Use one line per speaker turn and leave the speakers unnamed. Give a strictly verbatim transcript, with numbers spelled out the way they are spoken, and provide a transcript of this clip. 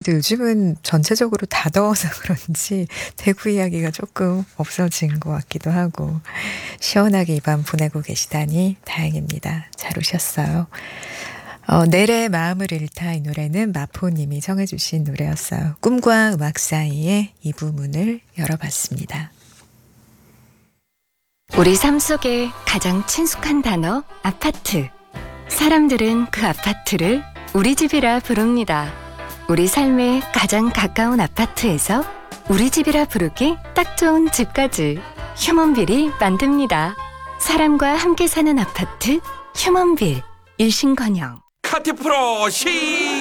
근데 요즘은 전체적으로 다 더워서 그런지 대구 이야기가 조금 없어진 것 같기도 하고 시원하게 이 밤 보내고 계시다니 다행입니다. 잘 오셨어요. 어, 내래 마음을 잃다 이 노래는 마포님이 정해 주신 노래였어요. 꿈과 음악 사이에 이 부문을 열어봤습니다.
우리 삶 속에 가장 친숙한 단어 아파트. 사람들은 그 아파트를 우리 집이라 부릅니다. 우리 삶에 가장 가까운 아파트에서 우리 집이라 부르기 딱 좋은 집까지 휴먼빌이 만듭니다. 사람과 함께 사는 아파트 휴먼빌. 일신건영.
카티프로 시